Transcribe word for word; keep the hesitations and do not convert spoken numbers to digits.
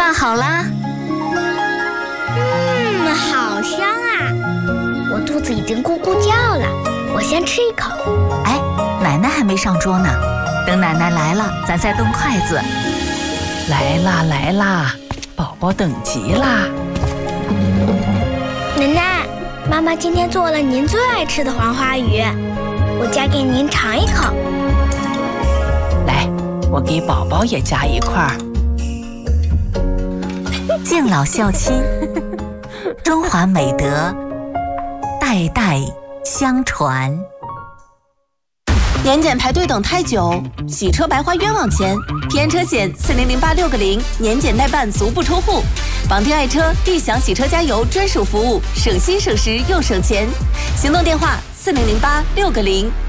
饭好啦。 嗯，好香啊！我肚子已经咕咕叫了，我先吃一口。 哎，奶奶还没上桌呢，等奶奶来了，咱再动筷子。 来啦来啦，宝宝等急啦。 奶奶，妈妈今天做了您最爱吃的黄花鱼，我夹给您尝一口。 来，我给宝宝也夹一块儿。 敬老孝亲，中华美德代代相传。 年检排队等太久，洗车白花冤枉钱。平安车险四零零八六个零，年检代办足不出户。绑定爱车，立享洗车加油专属服务，省心省时又省钱。行动电话四零零八六个零。